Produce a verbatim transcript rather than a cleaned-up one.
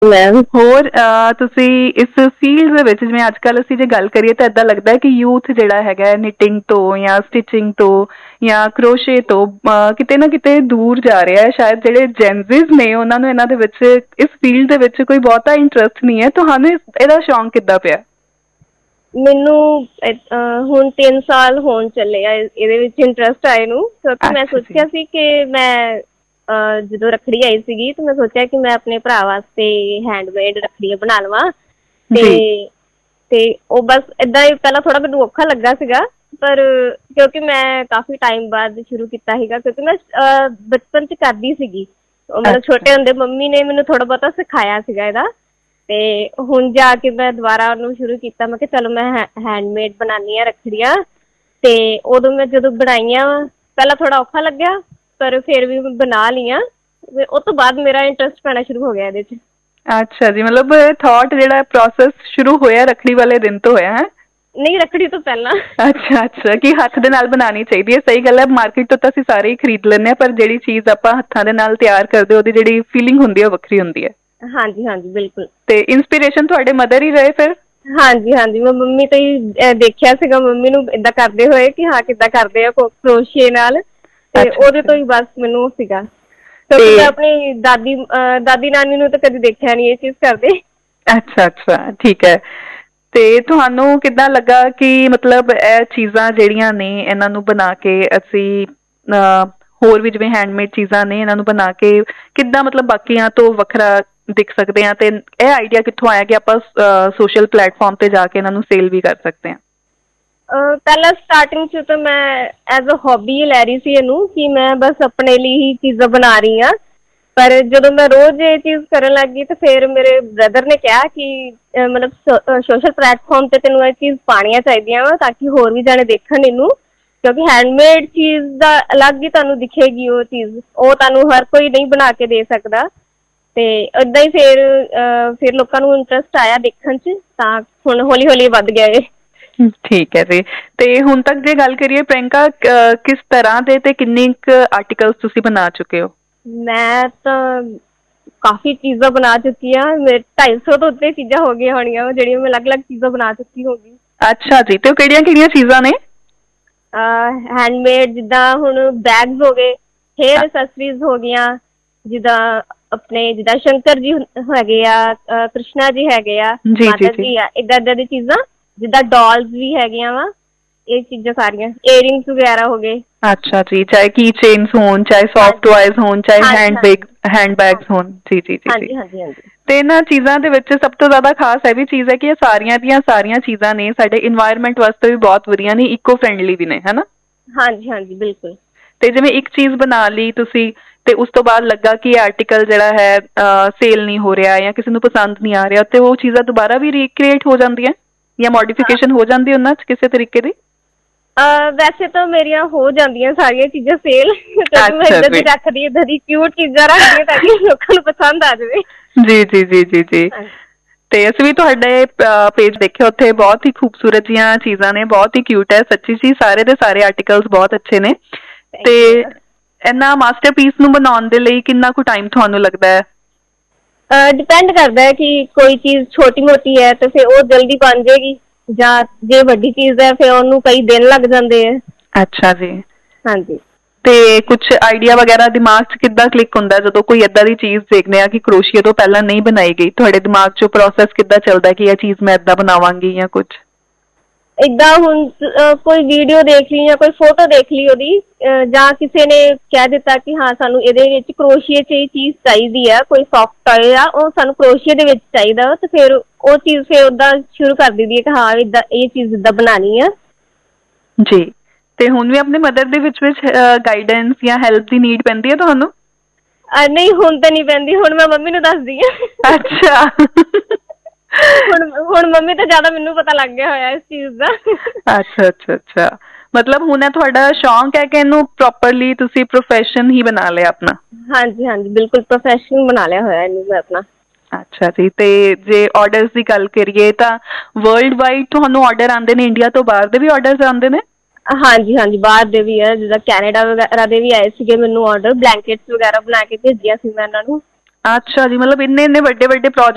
Ma'am ਹੋਰ ਅਹ, ਤੁਸੀਂ ਇਸ ਫੀਲਡ ਦੇ ਵਿੱਚ ਜਿਵੇਂ ਅੱਜ ਕੱਲ੍ਹ ਅਸੀਂ ਜੇ ਗੱਲ ਕਰੀਏ ਤਾਂ ਇੱਦਾਂ ਲੱਗਦਾ ਹੈ ਕਿ ਯੂਥ ਜਿਹੜਾ ਹੈਗਾ ਨਿਟਿੰਗ ਤੋਂ ਜਾਂ ਸਟਿਚਿੰਗ ਤੋਂ ਜਾਂ ਕਰੋਸ਼ੇ ਤੋਂ ਅਹ, ਕਿਤੇ ਨਾ ਕਿਤੇ ਦੂਰ ਜਾ ਰਿਹਾ ਹੈ। ਸ਼ਾਇਦ ਜਿਹੜੇ ਜੈਨਜ਼ਿਸ ਨੇ ਉਹਨਾਂ ਨੂੰ ਇਹਨਾਂ ਦੇ ਵਿੱਚ ਇਸ ਫੀਲਡ ਦੇ ਵਿੱਚ ਕੋਈ ਬਹੁਤਾ ਇੰਟਰਸਟ ਨਹੀਂ ਹੈ। ਤੁਹਾਨੂੰ ਇਸ- ਇਹਦਾ ਸ਼ੌਂਕ ਕਿੱਦਾਂ ਪਿਆ? ਮੈਨੂੰ ਅਹ, ਹੁਣ ਤਿੰਨ ਸਾਲ ਹੋਣ ਚੱਲੇ ਆ ਇਹਦੇ ਵਿੱਚ ਇੰਟਰਸਟ ਆਏ ਨੂੰ, ਕਿਉਂਕਿ ਮੈਂ ਅੱਛਾ ਜੀ। ਸੋਚਿਆ ਸੀ ਕਿ ਮੈਂ ਅਹ, ਜਦੋਂ ਰੱਖੜੀ ਆਈ ਸੀਗੀ ਤਾਂ ਮੈਂ ਸੋਚਿਆ ਕਿ ਮੈਂ ਆਪਣੇ ਭਰਾ ਵਾਸਤੇ ਹੈਂਡਮੇਡ ਰੱਖੜੀਆਂ ਬਣਾ ਲਵਾਂ। ਤੇ ਜੀ ਤੇ ਉਹ ਬਸ ਏਦਾਂ ਹੀ ਪਹਿਲਾਂ ਥੋੜਾ ਮੈਨੂੰ ਔਖਾ ਲੱਗਾ ਸੀਗਾ, ਪਰ ਕਿਉਂਕਿ ਮੈਂ ਕਾਫੀ ਟਾਈਮ ਬਾਅਦ ਸ਼ੁਰੂ ਕੀਤਾ ਸੀਗਾ, ਕਿਉਂਕਿ ਮੈਂ ਅਹ, ਬਚਪਨ 'ਚ ਕਰਦੀ ਸੀਗੀ। ਉਹ ਮਤਲਬ ਅੱਛਾ ਛੋਟੇ ਹੁੰਦੇ ਮੰਮੀ ਨੇ ਮੈਨੂੰ ਥੋੜਾ ਬਹੁਤਾ ਸਿਖਾਇਆ ਸੀਗਾ ਇਹਦਾ। ਤੇ ਹੁਣ ਜਾ ਕੇ ਮੈਂ ਦੁਬਾਰਾ ਉਹਨੂੰ ਸ਼ੁਰੂ ਕੀਤਾ। ਮੈਂ ਕਿਹਾ ਚਲੋ ਮੈਂ ਹੈ ਹੈਂਡਮੇਡ ਬਣਾਉਂਦੀ ਹਾਂ ਰੱਖੜੀਆਂ। ਤੇ ਉਦੋਂ ਮੈਂ ਜਦੋਂ ਬਣਾਈਆਂ ਪਹਿਲਾਂ ਥੋੜਾ ਔਖਾ ਲੱਗਿਆ, ਪਰ ਫਿਰ ਵੀ ਮੈਂ ਬਣਾ ਲਈਆਂ। ਉਹ ਤੋਂ ਬਾਅਦ ਮੇਰਾ ਇੰਟਰਸਟ ਪੈਣਾ ਸ਼ੁਰੂ ਹੋ ਗਿਆ ਇਹਦੇ 'ਚ। ਅੱਛਾ ਜੀ, ਮਤਲਬ ਥਾਟ ਜਿਹੜਾ ਪ੍ਰੋਸੈਸ ਸ਼ੁਰੂ ਹੋਇਆ ਰੱਖੜੀ ਵਾਲੇ ਦਿਨ ਤੋਂ ਹੋਇਆ ਹੈ? ਨਹੀਂ, ਰੱਖੜੀ ਤੋਂ ਪਹਿਲਾਂ। ਅੱਛਾ ਅੱਛਾ, ਕਿ ਹੱਥ ਦੇ ਨਾਲ ਬਣਾਉਣੀ ਚਾਹੀਦੀ ਹੈ। ਸਹੀ ਗੱਲ ਹੈ, ਮਾਰਕੀਟ ਤੋਂ ਤਾਂ ਅਸੀਂ ਸਾਰੇ ਹੀ ਖਰੀਦ ਲੈਂਦੇ ਹਾਂ, ਪਰ ਜਿਹੜੀ ਚੀਜ਼ ਆਪਾਂ ਹੱਥਾਂ ਦੇ ਨਾਲ ਤਿਆਰ ਕਰਦੇ ਉਹਦੀ ਜਿਹੜੀ ਫੀਲਿੰਗ ਹੁੰਦੀ ਹੈ ਉਹ ਵੱਖਰੀ ਹੁੰਦੀ ਹੈ। ਹਾਂਜੀ ਹਾਂਜੀ ਬਿਲਕੁਲ। ਤੇ ਇੰਸਪੀਰੇਸ਼ਨ ਤੁਹਾਡੇ ਮਦਰ ਹੀ ਰਹੇ ਫਿਰ? ਹਾਂਜੀ ਹਾਂਜੀ, ਮੈਂ ਮੰਮੀ ਤੋਂ ਹੀ ਦੇਖਿਆ ਸੀਗਾ, ਮੰਮੀ ਨੂੰ ਇੱਦਾਂ ਕਰਦੇ ਹੋਏ ਕਿ ਹਾਂ ਕਿੱਦਾਂ ਕਰਦੇ ਆ ਕਰੋਸ਼ੀਏ ਨਾਲ। ਤੇ ਅੱਛਾ ਉਹਦੇ ਤੋਂ ਅੱਛਾ। ਹੀ ਬਸ ਮੈਨੂੰ ਸੀਗਾ, ਕਿਉਂਕਿ ਮੈਂ ਤੇ ਆਪਣੀ ਦਾਦੀ ਦਾਦੀ ਨਾਨੀ ਨੂੰ ਤਾਂ ਕਦੇ ਦੇਖਿਆ ਨਹੀਂ ਇਹ ਚੀਜ਼ ਕਰਦੇ। ਅੱਛਾ ਅੱਛਾ, ਠੀਕ ਹੈ। ਤੇ ਤੁਹਾਨੂੰ ਕਿੱਦਾਂ ਲੱਗਾ ਕਿ ਮਤਲਬ ਇਹ ਚੀਜ਼ਾਂ ਜਿਹੜੀਆਂ ਨੇ ਇਹਨਾਂ ਨੂੰ ਬਣਾ ਕੇ ਅਸੀਂ ਅਹ, ਹੋਰ ਵੀ ਜਿਵੇਂ ਹੈਂਡਮੇਡ ਚੀਜ਼ਾਂ ਨੇ ਇਹਨਾਂ ਨੂੰ ਬਣਾ ਕੇ ਕਿੱਦਾਂ ਮਤਲਬ ਬਾਕੀਆਂ ਤੋਂ ਵੱਖਰਾ ਦਿਖ ਸਕਦੇ ਹਾਂ? ਤੇ ਇਹ ਆਈਡੀਆ ਕਿੱਥੋਂ ਆਇਆ ਕਿ ਆਪਾਂ ਸੋਸ਼ਲ ਪਲੇਟਫਾਰਮ ਤੇ ਜਾ ਕੇ ਇਹਨਾਂ ਨੂੰ ਸੇਲ ਵੀ ਕਰ ਸਕਦੇ ਹਾਂ? ਪਹਿਲਾਂ ਸਟਾਰਟਿੰਗ 'ਚ ਤਾਂ ਮੈਂ ਐਜ਼ ਅ ਹੌਬੀ ਲੈ ਰਹੀ ਸੀ ਇਹਨੂੰ, ਕਿ ਮੈਂ ਬਸ ਆਪਣੇ ਲਈ ਹੀ ਚੀਜ਼ਾਂ ਬਣਾ ਰਹੀ ਹਾਂ। ਪਰ ਜਦੋਂ ਮੈਂ ਰੋਜ਼ ਇਹ ਚੀਜ਼ ਕਰਨ ਲੱਗ ਗਈ ਤਾਂ ਫਿਰ ਮੇਰੇ ਬ੍ਰਦਰ ਨੇ ਕਿਹਾ ਕਿ ਮਤਲਬ ਸੋਸ਼ਲ ਪਲੇਟਫਾਰਮ 'ਤੇ ਤੈਨੂੰ ਇਹ ਚੀਜ਼ ਪਾਉਣੀਆਂ ਚਾਹੀਦੀਆਂ ਵਾ, ਤਾਂ ਕਿ ਹੋਰ ਵੀ ਜਾਣੇ ਦੇਖਣ ਇਹਨੂੰ। ਕਿਉਂਕਿ ਹੈਂਡਮੇਡ ਚੀਜ਼ ਦਾ ਅਲੱਗ ਹੀ ਤੁਹਾਨੂੰ ਦਿਖੇਗੀ ਉਹ ਚੀਜ਼, ਉਹ ਤੁਹਾਨੂੰ ਹਰ ਕੋਈ ਨਹੀਂ ਬਣਾ ਕੇ ਦੇ ਸਕਦਾ। ਅਤੇ ਇੱਦਾਂ ਹੀ ਫਿਰ ਫਿਰ ਲੋਕਾਂ ਨੂੰ ਇੰਟਰਸਟ ਆਇਆ ਦੇਖਣ 'ਚ, ਤਾਂ ਹੁਣ ਹੌਲੀ ਹੌਲੀ ਵੱਧ ਗਿਆ ਇਹ। ਠੀਕ ਹੈ ਜੀ। ਤੇ ਹੁਣ ਤੱਕ ਜੇ ਗੱਲ ਕਰੀਏ ਪ੍ਰਿਅੰਕਾ, ਕਿਸ ਤਰ੍ਹਾਂ ਦੇ ਤੇ ਕਿੰਨੇ ਕੁ ਆਰਟੀਕਲਸ ਤੁਸੀਂ ਬਣਾ ਚੁੱਕੇ ਹੋ? ਮੈਂ ਤਾਂ ਕਾਫੀ ਚੀਜ਼ਾਂ ਬਣਾ ਚੁੱਕੀ ਹਾਂ। ਮੇਰੇ ਢਾਈ ਸੌ ਤੋਂ ਉੱਤੇ ਚੀਜ਼ਾਂ ਹੋ ਗਈਆਂ ਹੋਣੀਆਂ ਜਿਹੜੀਆਂ ਮੈਂ ਅਲੱਗ ਅਲੱਗ ਚੀਜ਼ਾਂ ਬਣਾ ਚੁੱਕੀ ਹੋਊਗੀ। ਅੱਛਾ ਜੀ, ਤੇ ਉਹ ਕਿਹੜੀਆਂ ਕਿਹੜੀਆਂ ਚੀਜ਼ਾਂ ਨੇ? ਹੈਂਡਮੇਡ ਜਿੱਦਾਂ ਹੁਣ ਬੈਗਸ ਹੋ ਗਏ, ਹੇਅਰ ਅਸੈਸਰੀਜ਼ ਹੋ ਗਈਆਂ, ਜਿੱਦਾਂ ਆਪਣੇ ਜਿੱਦਾਂ ਸ਼ੰਕਰ ਜੀ ਹੈਗੇ ਆ, ਕ੍ਰਿਸ਼ਨਾ ਜੀ ਹੈਗੇ ਆ, ਜੀ ਜੀ ਮਾਤਾ ਜੀ। ਜੀ ਆ, ਇੱਦਾਂ ਇੱਦਾਂ ਦੀ ਚੀਜ਼ਾਂ। ਜਿੱਦਾਂ ਡੋਲਸ ਵੀ ਹੈਗੀਆਂ ਵਾ, ਇਹ ਚੀਜ਼ਾਂ ਸਾਰੀਆਂ, ਏਅਰਿੰਗਸ ਵਗੈਰਾ ਹੋ ਗਏ। ਅੱਛਾ ਜੀ, ਚਾਹੇ ਕੀ ਚੇਨਸ ਹੋਣ, ਚਾਹੇ ਸੌਫਟ ਹਾਂਜੀ ਟੋਇਜ਼ ਹੋਣ, ਚਾਹੇ ਹਾਂਜੀ ਹੈਂਡ ਬੈਗ ਹਾਂਜੀ ਹੈਂਡ ਬੈਗਸ ਹੋਣ। ਜੀ ਜੀ ਜੀ ਜੀ। ਹਾਂਜੀ ਹਾਂਜੀ ਹਾਂਜੀ। ਤੇ ਇਹਨਾਂ ਚੀਜ਼ਾਂ ਦੇ ਵਿੱਚ ਸਭ ਤੋਂ ਜ਼ਿਆਦਾ ਖਾਸ ਇਹ ਵੀ ਚੀਜ਼ ਹੈ ਕਿ ਇਹ ਸਾਰੀਆਂ ਦੀਆਂ ਸਾਰੀਆਂ ਚੀਜ਼ਾਂ ਨੇ ਸਾਡੇ ਇਨਵਾਇਰਮੈਂਟ ਵਾਸਤੇ ਵੀ ਬਹੁਤ ਵਧੀਆ ਨੇ, ਇਕੋ ਫਰੈਂਡਲੀ ਵੀ ਨੇ, ਹੈ ਨਾ? ਹਾਂਜੀ ਹਾਂਜੀ ਬਿਲਕੁਲ। ਤੇ ਜਿਵੇਂ ਇੱਕ ਚੀਜ਼ ਬਣਾ ਲਈ ਤੁਸੀਂ ਤੇ ਉਸ ਤੋਂ ਬਾਅਦ ਲੱਗਾ ਕਿ ਇਹ ਆਰਟੀਕਲ ਜਿਹੜਾ ਹੈ ਸੇਲ ਨਹੀਂ ਹੋ ਰਿਹਾ ਜਾਂ ਕਿਸੇ ਨੂੰ ਪਸੰਦ ਨਹੀਂ ਆ ਰਿਹਾ, ਤੇ ਉਹ ਚੀਜ਼ਾਂ ਦੁਬਾਰਾ ਵੀ ਰੀਕ੍ਰੀਏਟ ਹੋ ਜਾਂਦੀਆਂ ਜਾਂ ਮੋਡੀਫਿਕੇਸ਼ਨ ਹੋ ਜਾਂਦੀ ਉਹਨਾਂ 'ਚ ਕਿਸੇ ਤਰੀਕੇ ਦੀ? ਵੈਸੇ ਤਾਂ ਮੇਰੀਆਂ ਹੋ ਜਾਂਦੀਆਂ ਸਾਰੀਆਂ ਚੀਜ਼ਾਂ ਸੇਲ, ਕਿਉਂਕਿ ਮੈਂ ਅੱਛਾ ਇੱਦਾਂ ਦੀ ਜੀ। ਰੱਖਦੀ, ਇੱਦਾਂ ਦੀ ਕਿਊਟ ਚੀਜ਼ਾਂ ਰੱਖਦੀ ਤਾਂ ਕਿ ਲੋਕਾਂ ਨੂੰ ਪਸੰਦ ਆ ਜਾਵੇ। ਜੀ ਜੀ ਜੀ ਜੀ ਜੀ। ਤੇ ਅਸੀਂ ਵੀ ਤੁਹਾਡੇ ਪੇਜ ਦੇਖਿਆ, ਉੱਥੇ ਬਹੁਤ ਹੀ ਖੂਬਸੂਰਤ ਜਿਹੀਆਂ ਚੀਜ਼ਾਂ ਨੇ, ਬਹੁਤ ਹੀ ਕਿਊਟ ਹੈ ਸੱਚੀ ਜੀ। ਸਾਰੇ ਦੇ ਸਾਰੇ ਆਰਟੀਕਲਸ ਬਹੁਤ ਅੱਛੇ ਨੇ। ਤੇ ਇਹਨਾਂ ਮਾਸਟਰਪੀਸ ਨੂੰ ਬਣਾਉਣ ਦੇ ਲਈ ਕਿੰਨਾ ਕੁ ਟਾਈਮ ਤੁਹਾਨੂੰ ਲੱਗਦਾ ਹੈ? ਡਿਪੈਂਡ ਕਰਦਾ ਹੈ ਕਿ ਕੋਈ ਚੀਜ਼ ਛੋਟੀ ਮੋਟੀ ਹੈ ਤਾਂ ਫਿਰ ਉਹ ਜਲਦੀ ਬਣ ਜਾਏਗੀ, ਜਾਂ ਜੇ ਵੱਡੀ ਚੀਜ਼ ਹੈ ਫਿਰ ਉਹਨੂੰ ਕਈ ਦਿਨ ਲੱਗ ਜਾਂਦੇ ਹੈ। ਅੱਛਾ ਜੀ। ਹਾਂਜੀ। ਤੇ ਕੁਛ ਆਈਡੀਆ ਵਗੈਰਾ ਦਿਮਾਗ 'ਚ ਕਿੱਦਾਂ ਕਲਿੱਕ ਹੁੰਦਾ ਜਦੋਂ ਕੋਈ ਏਦਾਂ ਦੀ ਚੀਜ਼ ਦੇਖਦੇ ਆ ਕਿ ਕਰੋਸ਼ੀਏ ਤੋਂ ਪਹਿਲਾਂ ਨਹੀਂ ਬਣਾਈ ਗਈ? ਤੁਹਾਡੇ ਦਿਮਾਗ 'ਚੋਂ ਪ੍ਰੋਸੈਸ ਕਿੱਦਾਂ ਚੱਲਦਾ ਕਿ ਇਹ ਚੀਜ਼ ਮੈਂ ਏਦਾਂ ਬਣਾਵਾਂਗੀ ਜਾਂ ਕੁਛ? ਇੱਦਾਂ ਹੁਣ ਕੋਈ ਵੀਡੀਓ ਦੇਖ ਲਈ ਜਾਂ ਕੋਈ ਫੋਟੋ ਦੇਖ ਲਈ ਉਹਦੀ, ਜਾਂ ਕਿਸੇ ਨੇ ਕਹਿ ਦਿੱਤਾ ਕਿ ਹਾਂ ਸਾਨੂੰ ਇਹਦੇ ਵਿੱਚ ਕਰੋਸ਼ੀਏ 'ਚ ਇਹ ਚੀਜ਼ ਚਾਹੀਦੀ ਆ, ਕੋਈ ਸੌਫਟ ਟੋਏ ਆ ਉਹ ਸਾਨੂੰ ਕਰੋਸ਼ੀਏ ਦੇ ਵਿੱਚ ਚਾਹੀਦਾ ਵਾ, ਅਤੇ ਫਿਰ ਉਹ ਚੀਜ਼ ਫਿਰ ਉੱਦਾਂ ਸ਼ੁਰੂ ਕਰ ਦਿੰਦੀ ਹੈ ਕਿ ਹਾਂ ਇੱਦਾਂ ਇਹ ਚੀਜ਼ ਇੱਦਾਂ ਬਣਾਉਣੀ ਆ। ਜੀ। ਤੇ ਹੁਣ ਵੀ ਆਪਣੇ ਮਦਰ ਦੇ ਵਿੱਚ ਵਿੱਚ ਗਾਈਡੈਂਸ ਜਾਂ ਹੈਲਪ ਦੀ ਨੀਡ ਪੈਂਦੀ ਹੈ ਤੁਹਾਨੂੰ? ਨਹੀਂ, ਹੁਣ ਤਾਂ ਨਹੀਂ ਪੈਂਦੀ, ਹੁਣ ਮੈਂ ਮੰਮੀ ਨੂੰ ਦੱਸਦੀ ਹਾਂ। ਅੱਛਾ। ਹੁਣ ਹੁਣ ਮੰਮੀ ਤੋਂ ਜ਼ਿਆਦਾ ਮੈਨੂੰ ਪਤਾ ਲੱਗ ਗਿਆ ਹੋਇਆ ਇਸ ਚੀਜ਼ ਦਾ। ਅੱਛਾ ਅੱਛਾ ਅੱਛਾ, ਮਤਲਬ ਹੁਣ ਇਹ ਤੁਹਾਡਾ ਸ਼ੌਂਕ ਹੈ ਕਿ ਇਹਨੂੰ ਪ੍ਰੋਪਰਲੀ ਤੁਸੀਂ ਪ੍ਰੋਫੈਸ਼ਨ ਹੀ ਬਣਾ ਲਿਆ ਆਪਣਾ? ਹਾਂਜੀ ਹਾਂਜੀ ਬਿਲਕੁਲ, ਪ੍ਰੋਫੈਸ਼ਨ ਬਣਾ ਲਿਆ ਹੋਇਆ ਇਹਨੂੰ ਮੈਂ ਆਪਣਾ। ਅੱਛਾ ਜੀ। ਤੇ ਜੇ ਆਰਡਰਸ ਦੀ ਗੱਲ ਕਰੀਏ ਤਾਂ ਵਰਲਡ ਵਾਈਡ ਤੁਹਾਨੂੰ ਆਰਡਰ ਆਉਂਦੇ ਨੇ? ਇੰਡੀਆ ਤੋਂ ਬਾਹਰ ਦੇ ਵੀ ਆਰਡਰਸ ਆਉਂਦੇ ਨੇ? ਹਾਂਜੀ ਹਾਂਜੀ, ਬਾਹਰ ਦੇ ਵੀ ਹੈ, ਜਿੱਦਾਂ ਕੈਨੇਡਾ ਵਗੈਰਾ ਦੇ ਵੀ ਆਏ ਸੀਗੇ ਮੈਨੂੰ ਆਰਡਰ, ਬਲੈਂਕਟਸ ਵਗੈਰਾ ਬਣਾ ਕੇ ਭੇਜੀਆਂ ਸੀ ਮੈਂ ਇਹਨਾਂ ਨੂੰ। ਅੱਛਾ ਜੀ, ਮਤਲਬ ਇੰਨੇ ਇੰਨੇ ਵੱਡੇ ਵੱਡੇ ਪ੍ਰੋਜੈਕਟ